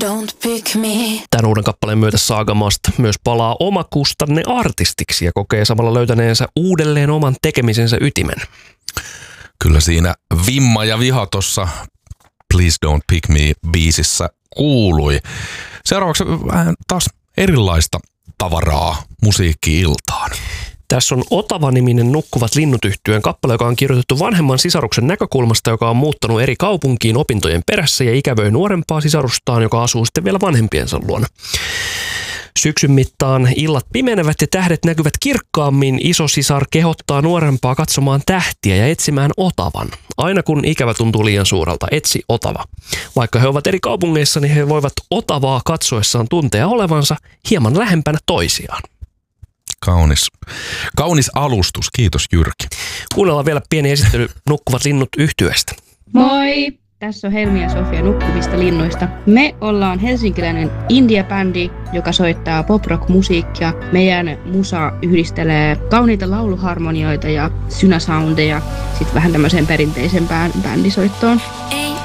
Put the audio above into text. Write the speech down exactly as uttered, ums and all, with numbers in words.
don't pick me. Tämän uuden kappaleen myötä Sagamast myös palaa omakustanne artistiksi ja kokee samalla löytäneensä uudelleen oman tekemisensä ytimen. Kyllä siinä vimma ja viha tuossa Please Don't Pick Me -biisissä kuului. Seuraavaksi vähän taas erilaista tavaraa musiikki-iltaan. Tässä on Otava-niminen Nukkuvat linnut -yhtyeen kappale, joka on kirjoitettu vanhemman sisaruksen näkökulmasta, joka on muuttanut eri kaupunkiin opintojen perässä ja ikävöi nuorempaa sisarustaan, joka asuu sitten vielä vanhempiensa luona. Syksyn mittaan illat pimenevät ja tähdet näkyvät kirkkaammin. Isosisar kehottaa nuorempaa katsomaan tähtiä ja etsimään Otavan. Aina kun ikävä tuntuu liian suurelta, etsi Otava. Vaikka he ovat eri kaupungeissa, niin he voivat Otavaa katsoessaan tuntea olevansa hieman lähempänä toisiaan. Kaunis, kaunis alustus. Kiitos Jyrki. Kuunnellaan vielä pieni esittely Nukkuvat linnut -yhtyeestä. Moi! Tässä on Helmi ja Sofia Nukkuvista linnuista. Me ollaan helsinkiläinen indie-bändi, joka soittaa pop-rock-musiikkia. Meidän musa yhdistelee kauniita lauluharmonioita ja synäsoundeja sitten vähän tämmöiseen perinteisempään bändisoittoon.